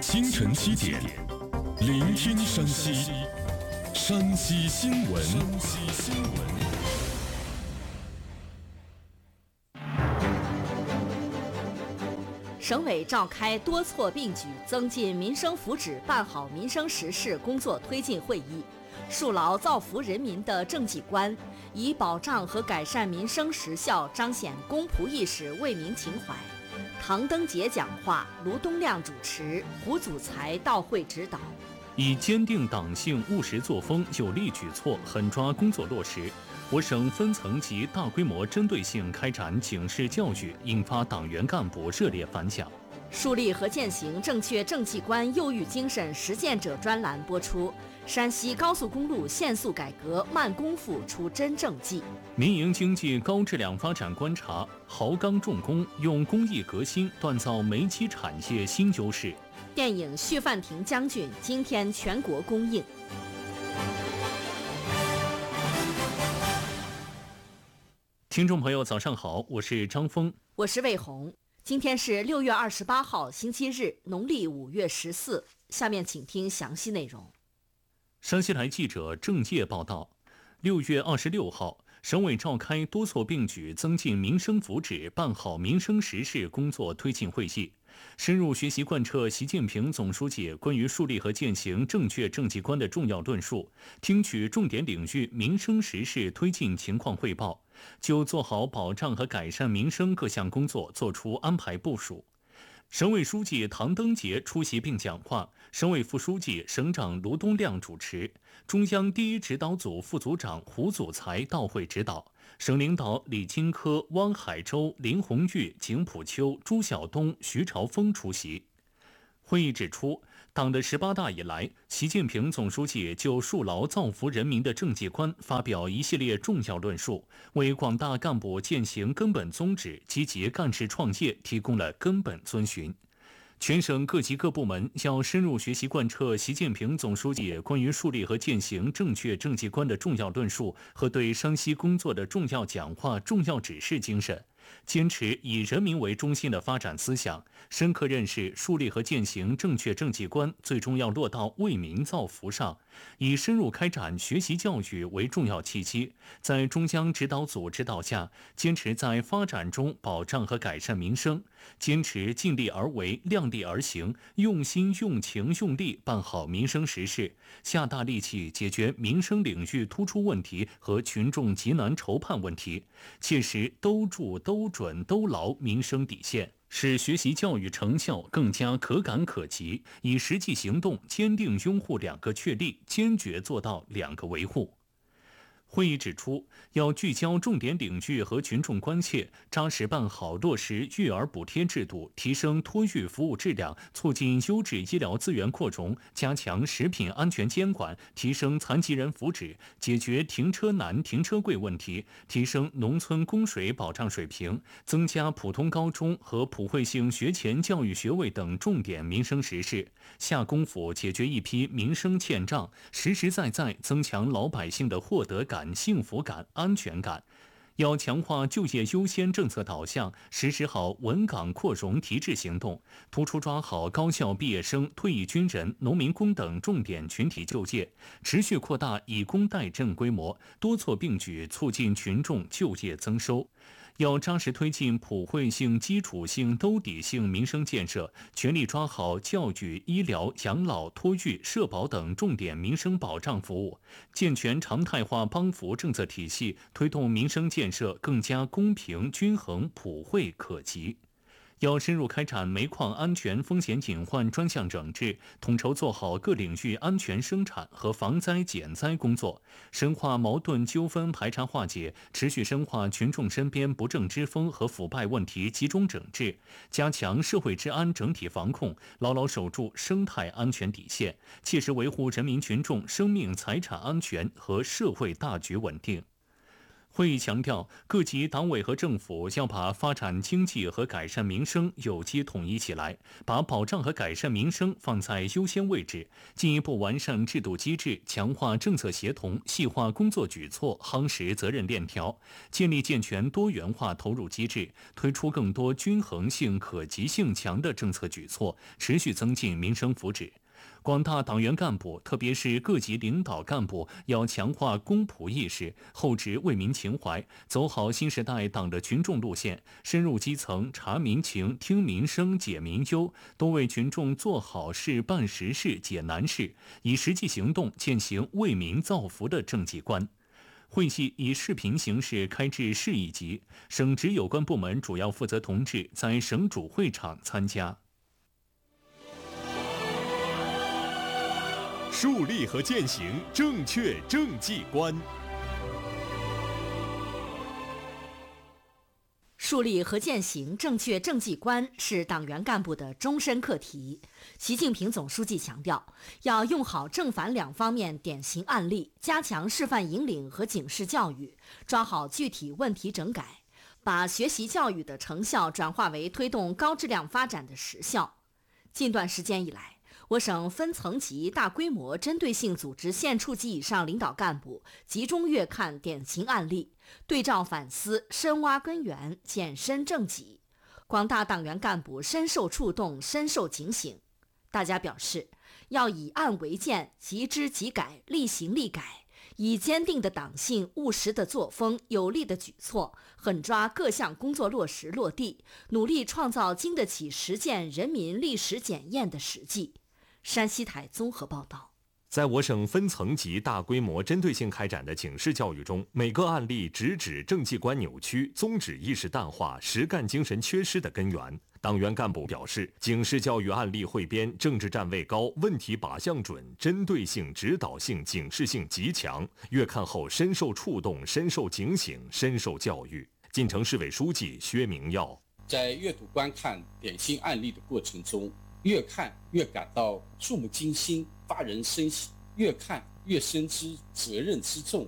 清晨7点，聆听山西，山西新闻。 省委召开多措并举增进民生福祉办好民生实事工作推进会议，树牢造福人民的政绩观，以保障和改善民生实效彰显公仆意识为民情怀。唐登杰讲话，卢东亮主持，胡祖才到会指导。 以坚定党性务实作风、有力举措狠抓工作落实，我省分层级大规模针对性开展警示教育，引发党员干部热烈反响。 树立和践行正确政绩观幼育精神实践者专栏播出。山西高速公路限速改革慢功夫出真政绩。 民营经济高质量发展观察，豪钢重工用工艺革新锻造煤机产业新优势。 电影《续范亭将军》今天全国公映。 听众朋友早上好，我是张峰， 我是魏红。今天是6月28号星期日，农历5月14。下面请听详细内容。 山西台记者郑业报道，6月26号，省委召开多措并举增进民生福祉办好民生实事工作推进会议，深入学习贯彻习近平总书记关于树立和践行正确政绩观的重要论述，听取重点领域民生实事推进情况汇报，就做好保障和改善民生各项工作作出安排部署。省委书记唐登杰出席并讲话，省委副书记、省长卢东亮主持，中央第一指导组副组长胡祖才到会指导，省领导李金科、汪海洲、林红玉、景普秋、朱晓东、徐朝峰出席。会议指出，党的18大以来，习近平总书记就树牢造福人民的政绩观发表一系列重要论述，为广大干部践行根本宗旨、积极干事创业提供了根本遵循。全省各级各部门要深入学习贯彻习近平总书记关于树立和践行正确政绩观的重要论述和对山西工作的重要讲话、重要指示精神，坚持以人民为中心的发展思想，深刻认识树立和践行正确政绩观最终要落到为民造福上，以深入开展学习教育为重要契机，在中央指导组指导下，坚持在发展中保障和改善民生，坚持尽力而为、量力而行，用心、用情、用力办好民生实事，下大力气解决民生领域突出问题和群众急难愁盼问题，切实兜住、兜准、兜牢民生底线，使学习教育成效更加可感可及，以实际行动坚定拥护2个确立，坚决做到2个维护。会议指出，要聚焦重点领域和群众关切，扎实办好落实育儿补贴制度，提升托育服务质量，促进优质医疗资源扩容，加强食品安全监管，提升残疾人福祉，解决停车难、停车贵问题，提升农村供水保障水平，增加普通高中和普惠性学前教育学位等重点民生实事，下功夫解决一批民生欠账，实实在在增强老百姓的获得感、幸福感、安全感。要强化就业优先政策导向，实施好稳岗扩容提质行动，突出抓好高校毕业生、退役军人、农民工等重点群体就业，持续扩大以工代赈规模，多措并举促进群众就业增收。要扎实推进普惠性、基础性、兜底性民生建设，全力抓好教育、医疗、养老、托育、社保等重点民生保障服务，健全常态化帮扶政策体系，推动民生建设更加公平、均衡、普惠、可及。要深入开展煤矿安全风险隐患专项整治，统筹做好各领域安全生产和防灾减灾工作，深化矛盾纠纷排查化解，持续深化群众身边不正之风和腐败问题集中整治，加强社会治安整体防控，牢牢守住生态安全底线，切实维护人民群众生命财产安全和社会大局稳定。 会议强调，各级党委和政府要把发展经济和改善民生有机统一起来，把保障和改善民生放在优先位置，进一步完善制度机制，强化政策协同，细化工作举措，夯实责任链条，建立健全多元化投入机制，推出更多均衡性、可及性强的政策举措，持续增进民生福祉。广大党员干部，特别是各级领导干部，要强化公仆意识，厚植为民情怀，走好新时代党的群众路线，深入基层，察民情、听民生、解民忧，多为群众做好事、办实事、解难事，以实际行动践行为民造福的政绩观。会系以视频形式开至市一级，省直有关部门主要负责同志在省主会场参加。 树立和践行正确政绩观。 树立和践行正确政绩观是党员干部的终身课题。习近平总书记强调，要用好正反两方面典型案例，加强示范引领和警示教育，抓好具体问题整改，把学习教育的成效转化为推动高质量发展的实效。近段时间以来，我省分层级大规模针对性组织县处级以上领导干部集中阅看典型案例，对照反思，深挖根源，检深正己。广大党员干部深受触动，深受警醒。大家表示，要以案为鉴，即知即改，立行立改，以坚定的党性、务实的作风、有力的举措，狠抓各项工作落实落地，努力创造经得起实践人民历史检验的实际。山西台综合报道。 在我省分层级大规模针对性开展的警示教育中，每个案例直指政绩观扭曲、宗旨意识淡化、实干精神缺失的根源。党员干部表示，警示教育案例汇编，政治站位高，问题靶向准，针对性、指导性、警示性极强，阅看后深受触动，深受警醒，深受教育。晋城市委书记薛明耀在阅读观看典型案例的过程中，越看越感到触目惊心、发人深省，越看越深知责任之重，